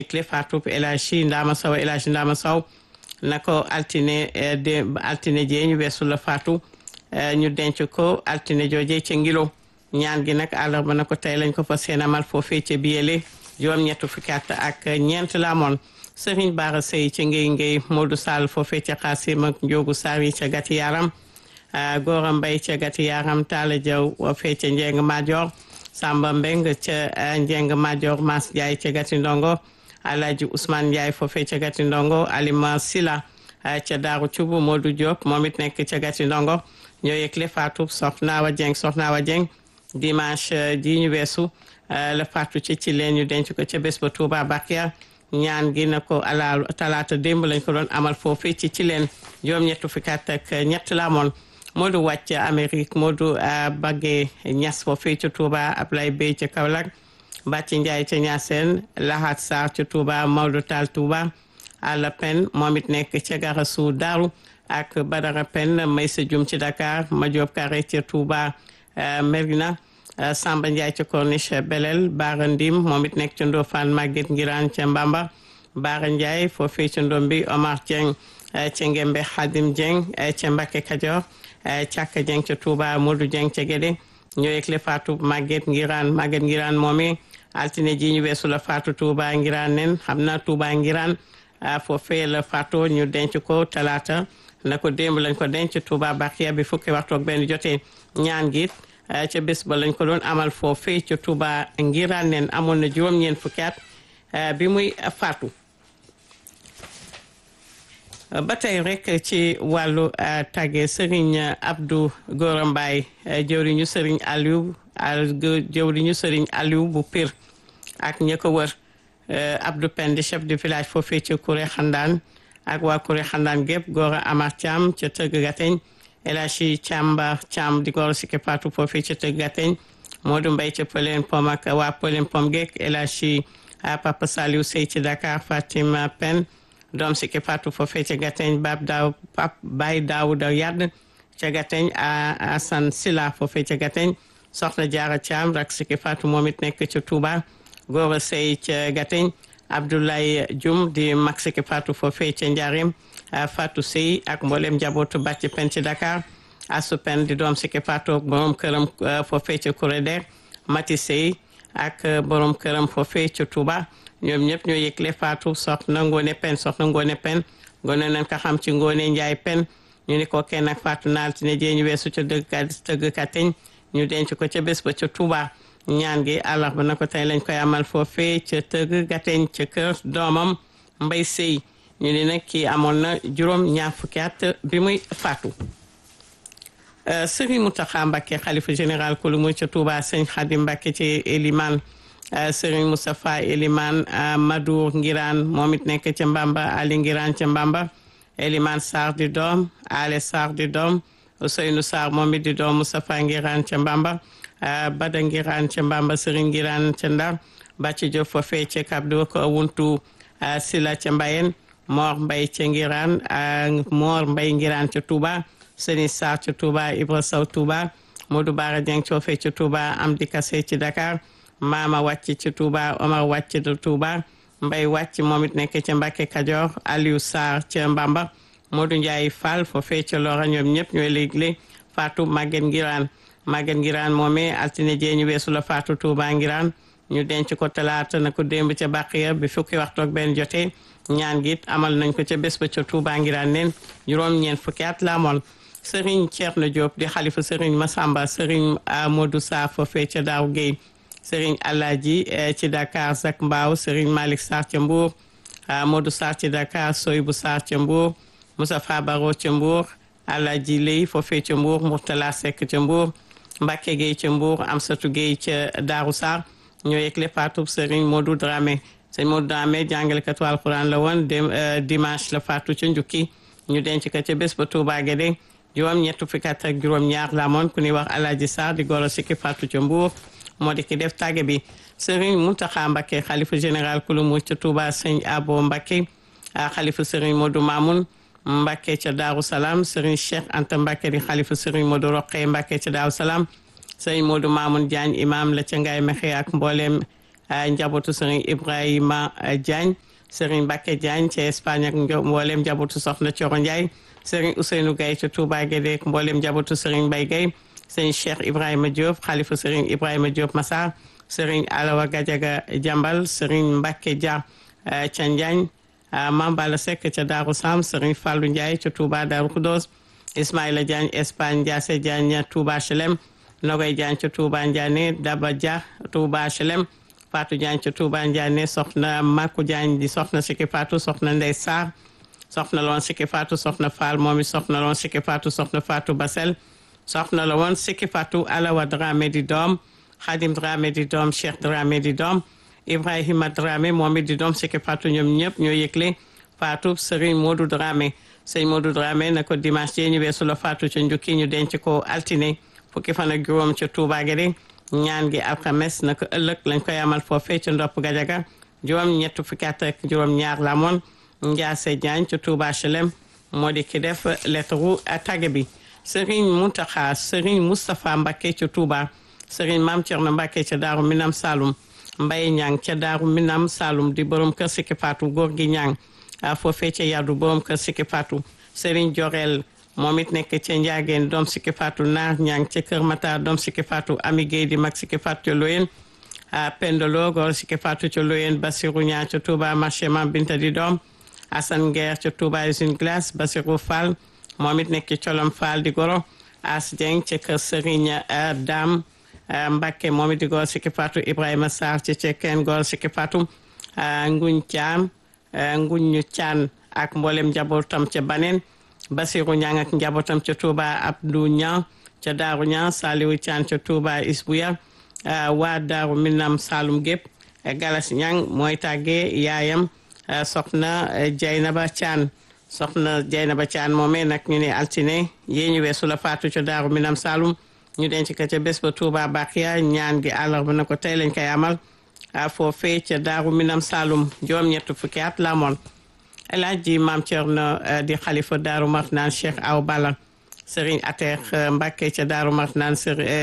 clé Fatou El Hadji Ndama Sow El Hadji Ndama Sow na ko altine altine jee ñu weesu la Fatou ñu denc ko altine jooje ca Ngilo ñaan gi nag àllarba na ko tey lañ ko fa seen amal foofee ca Biyele juróom-ñett fukki at ak ñeent la amoon Serigne Bara Sey ca Ngey Modou Sall foofee ca Xaasim ak Njóogu Saar yi ca Gati Yaram Gora Mbay ca Gati Yaram Talla Jaw foofee ca Njeng Madior Samba Mbeng ca Njeng Madior Mas Ndiaye ca Gati Ndongo Alhaji Ousmane Ndiaye foofee ca Gati Ndongo Alima Sila ca Daaru Cubu Modou Diop moom it nekk ca Gati Ndongo ñoo yëgle Fatou Soxna Awa Dieng dimanche ji ñu weesu la Fatou ci leen ñu denc ko ca bés ba Touba Bakia ñaan gi na ko ala talaata démb lañ ko doon amal foofee ci leen juróom-ñett fukki at ak ñett la amoon Modou wàcc Amérique Modou Bagge Ñas foofee ca Touba Ablaye Bey ca Kaolack Bàcci Ndiaye ca Ñaseen Lahat Sarr ca Touba Maodo Tall Touba Alla Pen moom it nekk ca Garasu Daaru ak Badara Pen Maysa Jum ci Dakar Majob Kare ca Touba Merina Samba Ndiaye ca Corniche Belel Bara Ndim moom it nekk ca Ndofane Maguette Ngiraan ca Mbamba Bara Ndiaye foofee ca Ndombi Omar Dieng ca Ngembe Khadim Dieng ca Mbacke Kajoor Càkka Dieng ca Touba Modou Dieng ca Guédé ñoo yëgle Fatou Maguette Ngiraan moomi altine ji ñu weesu la Fatou Touba Ngiraan nen xam na Touba Ngiraan foofee la Fatou ñu denc ko talaata na ko démb lañ ko denc Touba Bakia bi fukki waxtu ak benn jotee ñaan gi ca bés ba lañ ko doon amal foofee ca Touba Ngiraan nen amoon na juróom-ñeent fukki at bi muy faatu ba tey rek ci wàllu tàgge Serigne Abdou Gora Mbaye jëwriñu Serigne Aliou bu Pire ak ña ko wër Abdou Pende chef de village foofee ca Kouré Xandaan ak waa Kouré Xandaan gépp Gora Amar Thiam ca Tëgg Gateñ El Hadji Thiamba Thiam di Gora Sike Fatou foofee ca Tëgg Gateñ Modou Mbaye ca Pëleen Pom ak waa Pëleen Pom géek El Hadji Papa Saliou Sey ci Dakar Fatima Pen doom Sike Fatou foofee ca Gateñ Baye Daouda Yadd ca Gateñ Assane Sila foofee ca Gateñ Soxna Jaara Thiam rak Sike Fatou moom it nekk ca Touba Gora Sey ca Gateñ Abdoulaye Dioum di mag Sike Fatou foofee ca Njaareem Fatou Sey ak mboolem njabootu Bàcc Pen ci Dakar Asu Pen di doom Sike Fatou ak borom këram foofee ca Kuréder Mati Sey ak borom këram foofee ca Touba ñoom ñëpp ñoo yëgle Fatou soxna Ngoone Pen Ngoone nañ ko xam ci Ngoone Njaay Pen ñu ni ko kenn ak Fatou naal ti ne jee ñu weesu ca Tëgg Kateñ ñu denc ko ca bés ba ca Touba ñaan gi àllarba na ko tey lañ koy amal foofee ca Tëgg Gateñ ca kër doomam Mbay Sey ñu ni nag kii amoon na juróom-ñaar fukki at bi muy faatu Serigne Mountakha Mbacké xalifa général kulu muy ca Touba Sëñ Khadim Mbacké ci Eliman Serigne Moustapha Eliman Madour Ngiraan moom it nekk ca Mbamba Ali Ngiraan ca Mbamba Eliman Sarr di doom Ale Sarr di doom Ousseynou Sarr moom it di doom Moustapha Ngiraan ca Mbamba Bada Ngiraan ca Mbamba Serigne Ngiraan ca Ndar Bàcci Diop foofee ca Kabdu ko Wuntu Sila ca Mbayen Mor Mbay ca Ngiraan Mor Mbay Ngiraan ca Touba Serigne Sarr ca Touba Ibra Sow Touba Modou Bara Dieng foofee ca Touba Amdi Kassé ci Dakar Mama wàcc ci Touba Omar wàcc de Touba Mbay wàcc moom it nekk ca Mbàkke Kajoor Aliou Sarr ca Mbamba Modou Ndiaye Fall foofee ca Lora ñoom ñëpp ñooy léegi Fatou Maguette Ngiraan moomee altine jee ñu weesu la Fatou Touba Ngiraan ñu denc ko talaata na ko démb ca Baqiya bi fukki waxtu ak benn jotee ñaan gi amal nañ ko ca bés ba ca Touba Ngiraan nen juróom-ñeent fukki at la amoon Serigne Thierno Diop di xalifa Serigne Massamba Serigne Modou Sarr foofee ca Daaw Guèye Serigne Alaaji ci Dakar Zak Mbaaw Serigne Malick Sarr ca Mbour Modou Sarr ci Dakar Soybou Sarr ca Mbour Moustapha Baro ca Mbour Alaaji Ley foofee ca Mbour Mourtala Seck ca Mbour Mbacke Gueye ca Mbour Amsatou Gueye ca Darou Sarr ñoo yëgle faatu Serigne Modou Dramé Serigne Modou Dramé jàngalekatu Alxuraan la woon dimanche la faatu ca Njukki ñu denc ko ca bés ba Touba Guédé juróom-ñett fukki at ak juróom-ñaar la amoon ku ñuy wax Alaaji Sarr di Goro Sikki faatu ca Mbour moo di ki def tàgge bi Serigne Mountakha Mbacké xalifa général kulu mu ca Touba Sëñ Abo Mbacké xalifa Serigne Modou Mamoun Mbacké ca Daaru Salaam Serigne Cheikh Anta Mbacké di xalifa Serigne Modou Rokhaya Mbacké ca Daaru Salaam Serigne Modou Mamoun Diagne imam la ca Ngaye Mexe ak mboolem njabootu Serigne Ibrahima Diagne Serigne Mbacke Diagne ca Espagne ak mboolem njabootu Soxna Thioro Ndiaye Serigne Ousseynou Gaye ca Touba Guédé ak mboolem njabootu Serigne Mbaye Gaye Serigne Cheikh Ibrahima Diop xalifa Serigne Ibrahima Diop Massar Serigne Alawa Gadiaga Jambal Serigne Mbacke Dia ca Ndiagne Mame Balla Seck ca Darou Sam Serigne Fallou Ndiaye ca Touba Darou Khoudoss Ismaïla Diagne Espagne Diassé Diagne Touba HLM Nogoy Diagne ca Touba Ndiané Daba Dia Touba HLM Fatou Diagne ca Touba Ndiané soxna Makou Diagne di soxna Siki Fatou soxna Ndey Sarr soxna la woon Siki Fatou soxna Fall moom it soxna la woon Siki Fatou soxna Fatou Basel soxna la woon Siki Fatou Alawa Dramé di doom Khadim Dramé di doom Cheikh Dramé di doom Ibrahima Dramé moom it di doom Siki Fatou ñoom ñëpp ñoo yëgle Fatou Serigne Modou Dramé sëñ Modou Dramé na ko dimanche ñu weesu la Fatou ca njukki ñu denc ko altine fukki fan ak juróom ca Touba Guédé ñaan gi alxames na ko ëllëg lañ koy amal foofee ca Ndopp Gadiaga juróom ñett fukki at ak juróom ñaar la moon Ndiasse Diagne ca Touba HLM moo di ki def lettre tàgge bi Serigne Mountakha Serigne Moustapha Mbacké ca Touba Serigne Mame Thierno Mbacké ca Daaru Minam Saloum Mbaye Ñang ca Daaru Minam Saloum di borom kër Siki Fatou góor gi Ñang foofee ca Yaddu borom kër Siki Fatou Serigne Jorel moom it nekk ca Ndiageen doom Siki Fatou Naar Ñang ca Kër Matar doom Siki Fatou Ami Gueye di mag Siki Fatou ca Loyen Pendolo góor Siki Fatou ca Loyen Bassirou Ñang ca Touba marché Mam Binta di doom Assane Nguer ca Touba usine glace Bassirou Fall moom it nekk ca Colom Fall di goro As Dieng ca kër Serigne Dame Mbacké moom it di góor Siki Fatou Ibrahima Sarr ca Cekkeen góor Siki Fatou Nguñ Thiam Nguñu Thian ak mboolem njabootam ca Banen Bassirou Ñang ak njabootam ca Touba Abdou Ñang ca Daaru Ñang Saliou Thian ca Touba Isbuya waa Daaru Minam Saloum gépp Galas Ñang mooy tàggee yaayam soxna Jaynaba Thian soxna Jaynaba Thian moomee nag ñu ne altine yee ñu weesu la faatu ca Daaru Minam Saloum ñu denc ko ca bés ba Touba Bakiya ñaan gi àllarba na ko tey lañ koy amal foofee ca Daaru Minam Saloum juróom ñett fukki at la moon El Hadji Mame Thierno di xalifa Daaru Marnaan Cheikh Aw Balla Serigne Atex Mbacké ca Daaru Marnaan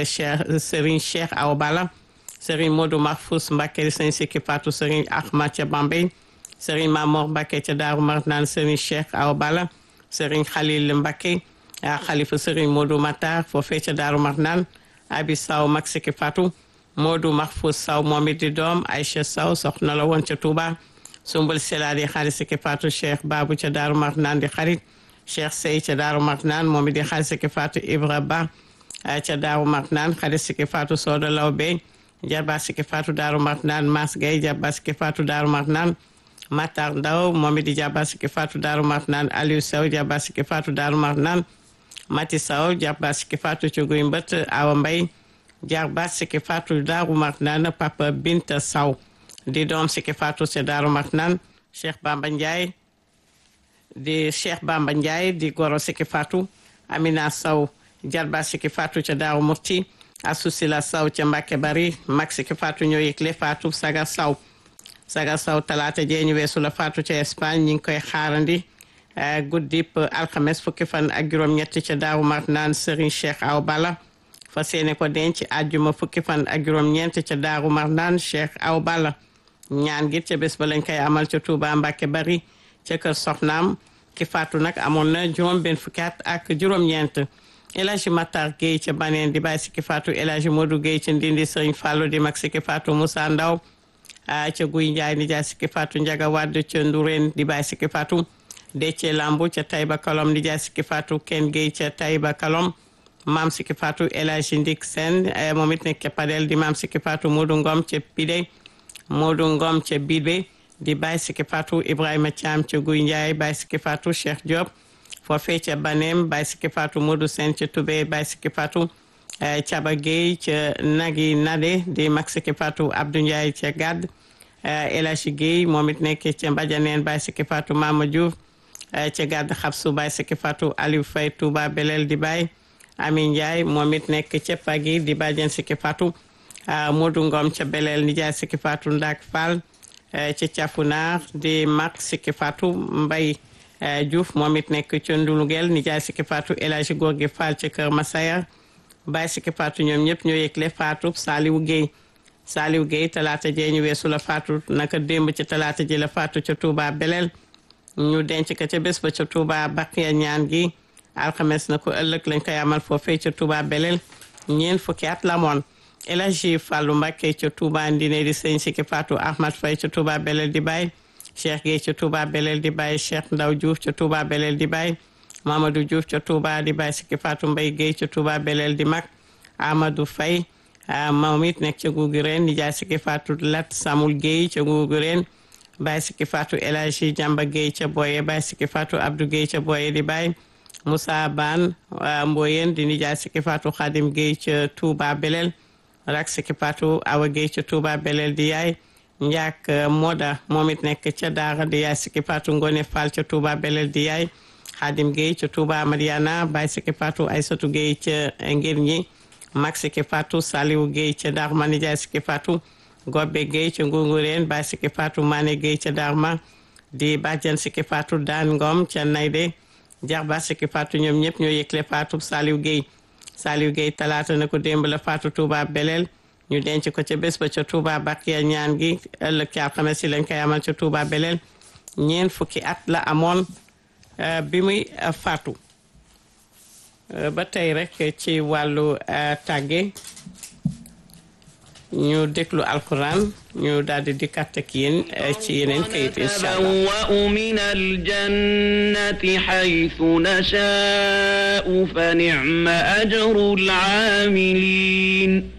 Serigne Cheikh Aw Balla Serigne Modou Mahfous Mbacké di Serigne Siki Fatou Serigne Ahmad ca Bambey Serigne Mamor Mbacké ca Daaru Marnaan Serigne Cheikh Aw Balla Serigne Khalil Mbacké xalifa Serigne Modou Matar foofee ca Daaru Marnaan Abi Saw mag Siki Fatou Modou Mahfous Saw moom it di doom Aïcha Saw soxna la woon ca Touba Sumbul Sela di xarit Siki Fatou Cheikh Babou ca Daaru Marnaan di xarit Cheikh Sey ca Daaru Marnaan moom it di xarit Siki Fatou Ibra Ba ca Daaru Marnaan xarit Siki Fatou Soda Lawbe jarba Siki Fatou Daaru Marnaan Mas Gay jarba Siki Fatou Daaru Marnaan Matar Ndaw moom it di jarba Siki Fatou Daaru Marnaan Aliou Sow jarba Siki Fatou Daaru Marnaan Mati Sow jarba Siki Fatou ci Guy Mbët Awa Mbay jarba Siki Fatou Daaru Marnaan Papa Binta Sow di doom Siki Fatou ca Daaru Marnaan Cheikh Bamba Ndiaye di goro Siki Fatou Amina Sow jarba Siki Fatou ca Daaru Murti Asusila Sow ca Mbacké Bari mag Siki Fatou ñoo yëgle Fatou Sagar Sow talaata jee ñu weesu la Fatou ca Espagne ñi ngi koy xaarandi guddib alxames fukki fan ak juróom-ñett ca Daaru Marnaan Serigne Cheikh Aw Balla fas yéene ko denc àjjuma fukki fan ak juróom-ñeent ca Daaru Marnaan Cheikh Aw Balla ñaan gi ca bés ba lañ koy amal ca Touba Mbacké Bari ca kër soxnaam ki faatu nag amoon na juróom benn fukki at ak juróom-ñeent El Hadji Matar Gueye ca Baneen di bàyyi Siki Fatou El Hadji Modou Gueye ca Ndindi Serigne Fallou di mag Siki Fatou Moussa Ndaw ca Guy Ndiaye di jaay Siki Fatou Ndiaga Wade ca Ndourène di bàyyi Siki Fatou Déthié Lambu ca Taïba Kalom di jaay Siki Fatou Ken Gueye ca Taïba Kalom maam Siki Fatou El Hadji Ndik Sène moom it nekk ca Padel di maam Siki Fatou Modou Ngom ca Pidey Modou Ngom ca Bidbe di bàyyi Siki Fatou Ibrahima Thiam ca Guy Ndiaye bàyyi Siki Fatou Cheikh Diop foofee ca Banem bàyyi Siki Fatou Modou Sène ca Toubé bàyyi Siki Fatou Thiaba Gueye ca Nagi Nade di mag Siki Fatou Abdou Ndiaye ca Gad El Hadji Gueye moom it nekk ca Mbadianeen bàyyi Siki Fatou Mama Diouf ca Gad Xabsu bàyyi Siki Fatou Aliou Faye Touba Belel di bàyyi Ami Ndiaye moom it nekk ca Pagi di bàjjen Siki Fatou Modou Ngom ca Belel nijaay Siki Fatou Ndak Fall ca Cafunaar di mag Siki Fatou Mbay Diouf moom it nekk ca Ndulugel nijaay Siki Fatou El Hadji Gorgui Fall ca Kër Masaya bàyyi Siki Fatou ñoom ñëpp ñoo yëgle Fatou Saliou Gueye Saliou Gueye talaata jee ñu weesu la faatu naka démb ci talaata ji la faatu ca Touba Belel ñu denc ko ca bés ba ca Touba Baqiya ñaan gi alxames na ko ëllëg lañ koy amal foofee ca Touba Belel ñeent fukki at la moon El Hadji Fallou Mbacké ca Touba Ndine di sëñ Siki Fatou Ahmad Faye ca Touba Belel di baay Cheikh Gueye ca Touba Belel di baay Cheikh Ndaw Diouf ca Touba Belel di baay Mamadou Diouf ca Touba di baay Siki Fatou Mbaye Gueye ca Touba Belel di mag Amadou Faye moom it nekk ca Guugureen di jaay Siki Fatou Lat Samul Gueye ca Guugureen baay Siki Fatou El Hadji Jamba Gueye ca Boye baay Siki Fatou Abdou Gueye ca Boye di baay Moussa Ban Mboyen di nijaay Siki Fatou Khadim Gueye ca Touba Belel rak Siki Fatou Awa Gueye ca Touba Belel di yaay Ndiak Moda moom it nekk ca Daara di yaay Siki Fatou Ngone Fall ca Touba Belel di yaay Khadim Gueye ca Touba Mariana baay Siki Fatou Aïssatou Gueye ca Ngir ñi mag Siki Fatou Saliou Gueye ca Darma nijaay Siki Fatou Gobbe Gueye ca Ngungureen baay Siki Fatou Mané Gueye ca Darma di bàjjan Siki Fatou Daan Ngom ca Nayde Jarba Siki Fatou ñoom ñëpp ñoo yëgle Fatou Saliou Gueye talaata na ko démb la Fatou Touba Belel ñu denc ko ca bés ba ca Touba Bakiya ñaan gi ëllëg ci alxames si lañ koy amal ca Touba Belel ñeent fukki at la amoon bi muy faatu ba tey rek ci wàllu tàgge ñu déglu alquran ñu daal di dikkaat ak yéen ci yeneen kayit incha allah نتبوأ من الجنة حيث نشاء فنعم أجر العاملين